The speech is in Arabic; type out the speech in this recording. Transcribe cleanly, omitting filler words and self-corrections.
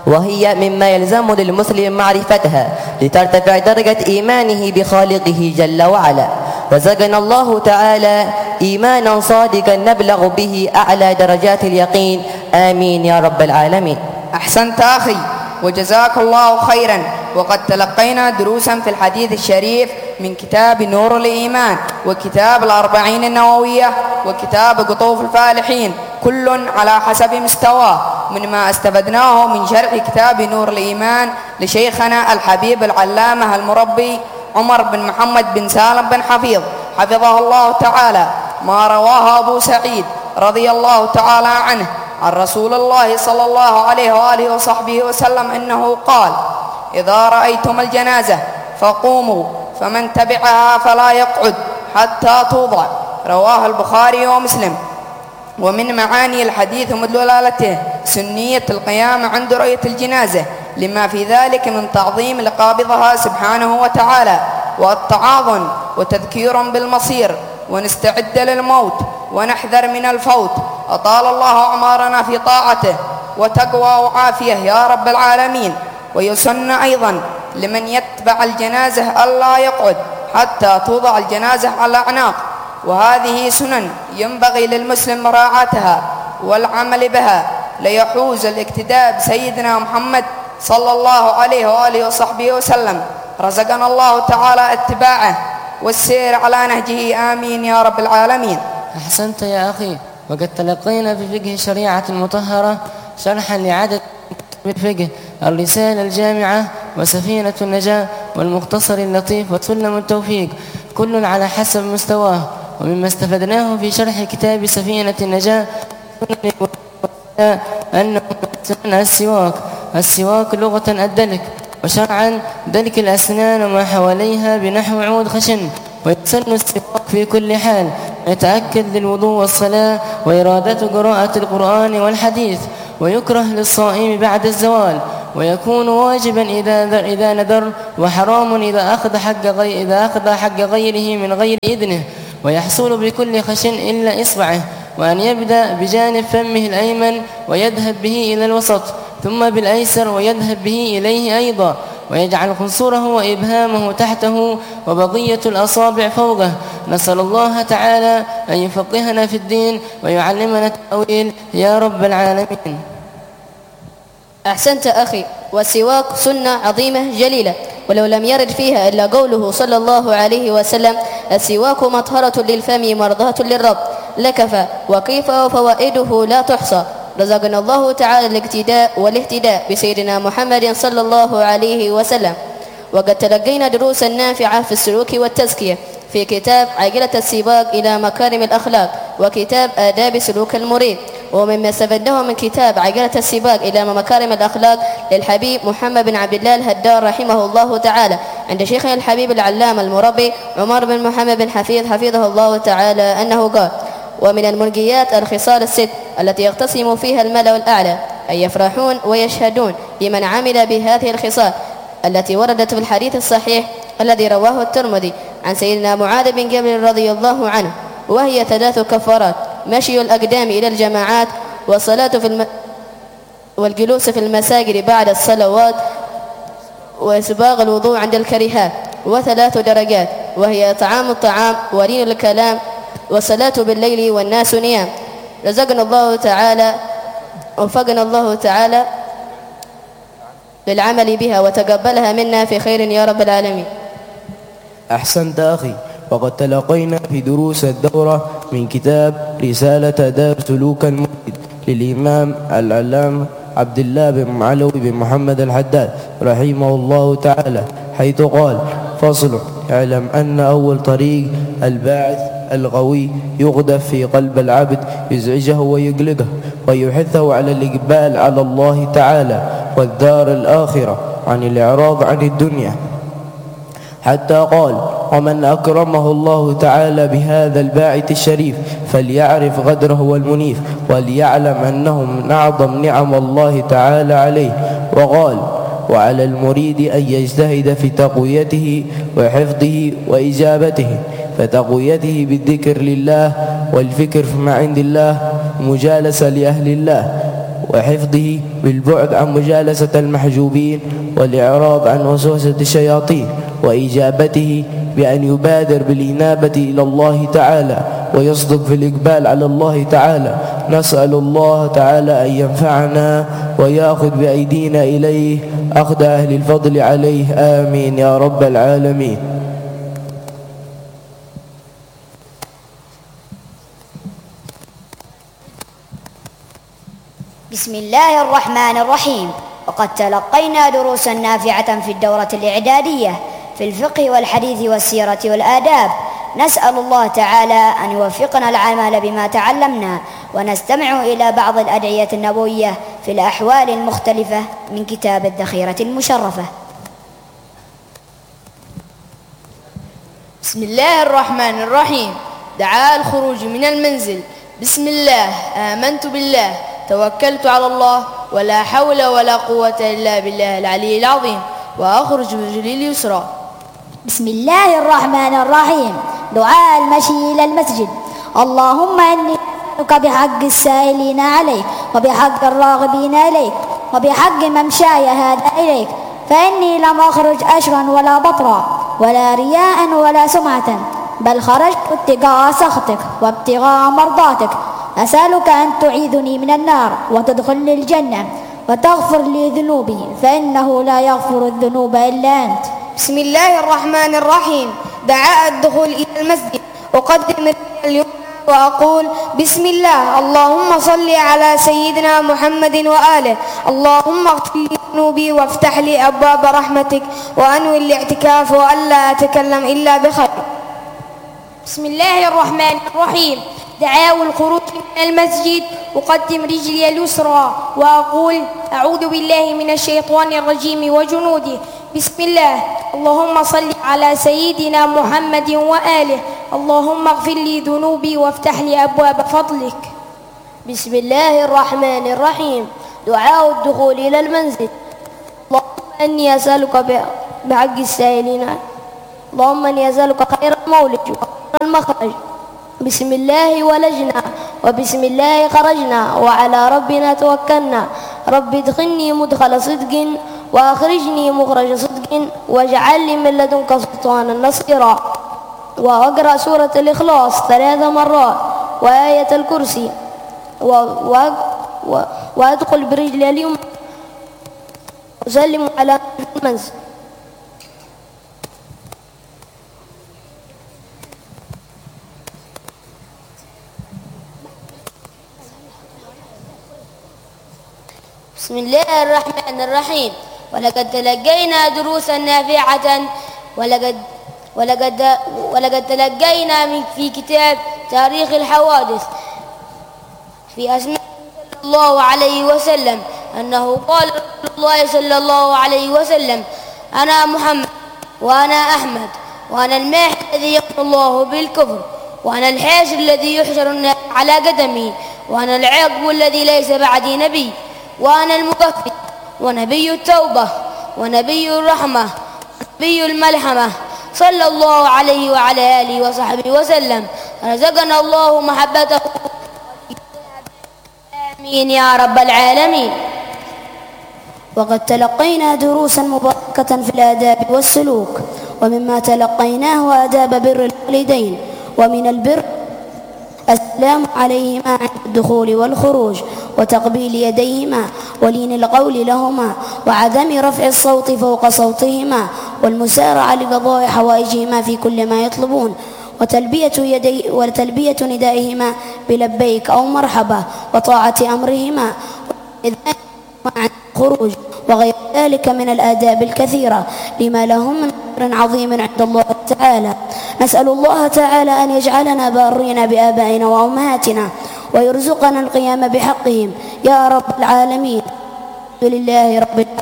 وهي مما يلزم للمسلم معرفتها لترتفع درجة إيمانه بخالقه جل وعلا. رزقنا الله تعالى إيمانا صادقا نبلغ به أعلى درجات اليقين، آمين يا رب العالمين. أحسنت أخي وجزاك الله خيرا. وقد تلقينا دروسا في الحديث الشريف من كتاب نور الإيمان وكتاب الأربعين النووية وكتاب قطوف الفالحين، كل على حسب مستواه، مما استفدناه من شرح كتاب نور الإيمان لشيخنا الحبيب العلامة المربي عمر بن محمد بن سالم بن حفيظ حفظه الله تعالى، ما رواه أبو سعيد رضي الله تعالى عنه عن رسول الله صلى الله عليه وآله وصحبه وسلم أنه قال: إذا رأيتم الجنازة فقوموا، فمن تبعها فلا يقعد حتى توضع. رواه البخاري ومسلم. ومن معاني الحديث ومدلولته سنية القيام عند رؤية الجنازة، لما في ذلك من تعظيم لقابضها سبحانه وتعالى، والتعاظم وتذكير بالمصير، ونستعد للموت ونحذر من الفوت. أطال الله أعمارنا في طاعته وتقوى وعافية يا رب العالمين. ويسن أيضا لمن يتبع الجنازة ألا يقعد حتى توضع الجنازة على الأعناق، وهذه سنن ينبغي للمسلم مراعاتها والعمل بها ليحوز الاقتداء بسيدنا محمد صلى الله عليه وآله وصحبه وسلم. رزقنا الله تعالى اتباعه والسير على نهجه، آمين يا رب العالمين. أحسنت يا أخي. وقد تلقينا في فقه الشريعة المطهرة شرحا لعدد الفقه: الرسالة الجامعة، وسفينة النجاة، والمختصر اللطيف، وسلم التوفيق، كل على حسب مستواه. ومما استفدناه في شرح كتاب سفينة النجاة أنه السواك لغة الدلك، وشرعا دلك الأسنان وما حواليها بنحو عود خشن. ويسن السواك في كل حال، يتأكد للوضوء والصلاة وإرادة قراءة القرآن والحديث. ويكره للصائم بعد الزوال، ويكون واجبا إذا نذر، وحرام إذا أخذ حق غيره من غير إذنه. ويحصل بكل خشن إلا إصبعه، وأن يبدأ بجانب فمه الأيمن ويذهب به إلى الوسط، ثم بالأيسر ويذهب به إليه أيضا، ويجعل خنصره وإبهامه تحته وبقية الأصابع فوقه. نسأل الله تعالى أن يفقهنا في الدين ويعلمنا التأويل يا رب العالمين. أحسنت أخي. والسواك سنة عظيمة جليلة، ولو لم يرد فيها إلا قوله صلى الله عليه وسلم: السواك مطهرة للفم مرضاة للرب، لكفى. وكيف وفوائده لا تحصى. رزقنا الله تعالى الاقتداء والاهتداء بسيدنا محمد صلى الله عليه وسلم. وقد تلقينا دروسا نافعة في السلوك والتزكية في كتاب عجلة السباق إلى مكارم الأخلاق، وكتاب آداب سلوك المريد. ومما استفدناه من كتاب عجلة السباق إلى مكارم الأخلاق للحبيب محمد بن عبد الله الهدار رحمه الله تعالى عند شيخنا الحبيب العلامة المربي عمر بن محمد بن حفيظ حفظه الله تعالى أنه قال: ومن المرجيات الخصال الست التي يقتسم فيها الملأ الأعلى، أن يفرحون ويشهدون لمن عمل بهذه الخصال التي وردت في الحديث الصحيح الذي رواه الترمذي عن سيدنا معاذ بن جبل رضي الله عنه، وهي 3 كفارات: مشي الأقدام إلى الجماعات، والصلاة والجلوس في المساجد بعد الصلوات، وإسباغ الوضوء عند الكريهات، و3 درجات، وهي طعام الطعام ولين الكلام، والصلاة بالليل والناس نيام. رزقنا الله تعالى وفقنا الله تعالى للعمل بها وتقبلها منا في خير يا رب العالمين. أحسنت أخي. وقد تلقينا في دروس الدورة من كتاب رسالة آداب سلوك المريد للإمام العلامة عبد الله بن معلوي بن محمد الحداد رحمه الله تعالى، حيث قال: فصل: اعلم أن أول طريق الباعث القوي يغدف في قلب العبد، يزعجه ويقلقه ويحثه على الإقبال على الله تعالى والدار الآخرة عن الإعراض عن الدنيا، حتى قال: ومن أكرمه الله تعالى بهذا الباعث الشريف فليعرف غدره والمنيف، وليعلم أنه من أعظم نعم الله تعالى عليه. وقال: وعلى المريد أن يجتهد في تقويته وحفظه وإجابته، فتقويته بالذكر لله والفكر فيما عند الله، مجالسة لأهل الله، وحفظه بالبعد عن مجالسة المحجوبين والإعراض عن وسوسة الشياطين، وإجابته بأن يبادر بالإنابة إلى الله تعالى ويصدق في الإقبال على الله تعالى. نسأل الله تعالى أن ينفعنا ويأخذ بأيدينا إليه أخذ أهل الفضل عليه، آمين يا رب العالمين. بسم الله الرحمن الرحيم. وقد تلقينا دروسا نافعة في الدورة الإعدادية في الفقه والحديث والسيرة والآداب. نسأل الله تعالى أن يوفقنا العمل بما تعلمنا، ونستمع إلى بعض الأدعية النبوية في الأحوال المختلفة من كتاب الذخيرة المشرفة. بسم الله الرحمن الرحيم. دعاء الخروج من المنزل. بسم الله، آمنت بالله، توكلت على الله، ولا حول ولا قوة إلا بالله العلي العظيم، وأخرج برجلي اليسرى. بسم الله الرحمن الرحيم. دعاء المشي إلى المسجد. اللهم إني أسألك بحق السائلين عليك، وبحق الراغبين إليك، وبحق ممشاي هذا إليك، فإني لم أخرج أشرا ولا بطرا ولا رياء ولا سمعة، بل خرجت ابتغاء سخطك وابتغاء مرضاتك. أسألك أن تعيذني من النار وتدخلني الجنة وتغفر لي ذنوبي، فإنه لا يغفر الذنوب إلا أنت. بسم الله الرحمن الرحيم. دعاء الدخول إلى المسجد. أقدم اليوم وأقول بسم الله، اللهم صل على سيدنا محمد وآله، اللهم اغفر لي ذنوبي وافتح لي أبواب رحمتك، وأنوي الاعتكاف وألا أتكلم إلا بخير. بسم الله الرحمن الرحيم. دعاء الخروج من المسجد. أقدم رجلي اليسرى وأقول أعوذ بالله من الشيطان الرجيم وجنوده. بسم الله، اللهم صل على سيدنا محمد وآله، اللهم اغفر لي ذنوبي وافتح لي أبواب فضلك. بسم الله الرحمن الرحيم. دعاء الدخول إلى المنزل. اللهم إني أسألك بحق السائلين، اللهم إني أسألك خير المولد وخير المخرج. بسم الله ولجنا وبسم الله خرجنا، وعلى ربنا توكلنا. رب ادخلني مدخل صدق وأخرجني مخرج صدق، واجعل لي من لدنك سلطانا نصيرا. وأقرأ سورة الإخلاص 3 مرات وآية الكرسي، وأدخل برجلي اليمنى وأسلم على المنزل. بسم الله الرحمن الرحيم. ولقد تلقينا دروسا نافعة ولقد تلقينا في كتاب تاريخ الحوادث في أسماء صلى الله عليه وسلم أنه قال رسول الله صلى الله عليه وسلم: أنا محمد وأنا أحمد وأنا الماحي الذي يمحو الله بالكفر، وأنا الحاشر الذي يحشر الناس على قدمي، وأنا العاقب الذي ليس بعدي نبي، وأنا المكفر ونبي التوبة ونبي الرحمة ونبي الملحمة، صلى الله عليه وعلى آله وصحبه وسلم. رزقنا الله محبته، آمين يا رب العالمين. وقد تلقينا دروسا مباركة في الآداب والسلوك، ومما تلقيناه آداب بر الوالدين. ومن البر السلام عليهما عند الدخول والخروج، وتقبيل يديهما، ولين القول لهما، وعدم رفع الصوت فوق صوتهما، والمسارعة لقضاء حوائجهما في كل ما يطلبون، وتلبية ندائهما بلبيك أو مرحبا، وطاعة أمرهما، عند الخروج، وغير ذلك من الآداب الكثيرة لما لهم من أجر عظيم عند الله تعالى. نسأل الله تعالى أن يجعلنا بارين بآبائنا وأمهاتنا، ويرزقنا القيام بحقهم يا رب العالمين. الحمد لله رب العالمين.